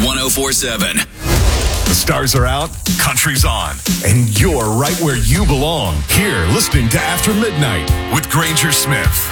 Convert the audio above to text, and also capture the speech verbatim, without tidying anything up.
one oh four point seven. The stars are out, country's on, and you're right where you belong. Here, listening to After Midnight with Granger Smith.